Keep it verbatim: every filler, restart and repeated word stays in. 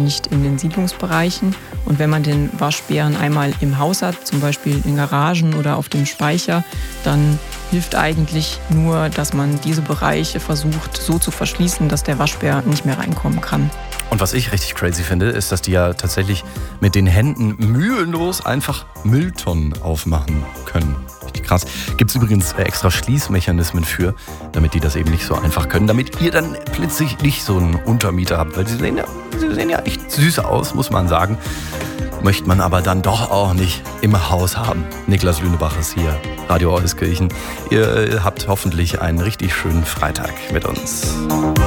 nicht in den Siedlungsbereichen. Und wenn man den Waschbären einmal im Haus hat, zum Beispiel in Garagen oder auf dem Speicher, dann hilft eigentlich nur, dass man diese Bereiche versucht so zu verschließen, dass der Waschbär nicht mehr reinkommen kann. Und was ich richtig crazy finde, ist, dass die ja tatsächlich mit den Händen mühelos einfach Mülltonnen aufmachen können. Richtig krass. Gibt es übrigens extra Schließmechanismen für, damit die das eben nicht so einfach können, damit ihr dann plötzlich nicht so einen Untermieter habt. Weil sie sehen ja, sie sehen ja echt süß aus, muss man sagen. Möchte man aber dann doch auch nicht im Haus haben. Niklas Lünebach ist hier, Radio Euskirchen. Ihr habt hoffentlich einen richtig schönen Freitag mit uns.